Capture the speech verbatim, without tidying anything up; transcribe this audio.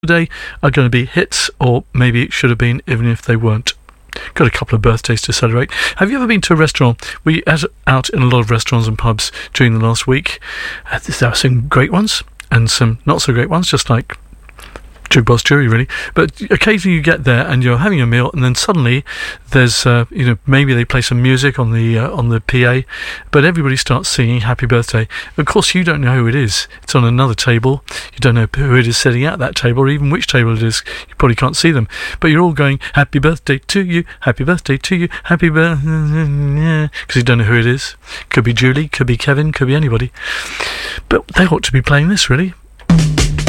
today are going to be hits, or maybe it should have been even if they weren't. Got a couple of birthdays to celebrate. Have you ever been to a restaurant? We had out in a lot of restaurants and pubs during the last week. Uh, there are some great ones and some not so great ones, just like Jukebox Jury, really. But occasionally you get there and you're having a meal, and then suddenly there's, uh, you know, maybe they play some music on the uh, on the P A, but everybody starts singing "Happy Birthday." Of course, you don't know who it is. It's on another table. You don't know who it is sitting at that table, or even which table it is. You probably can't see them, but you're all going "Happy Birthday to you, Happy Birthday to you, Happy Birthday," because you don't know who it is. Could be Julie, could be Kevin, could be anybody. But they ought to be playing this, really.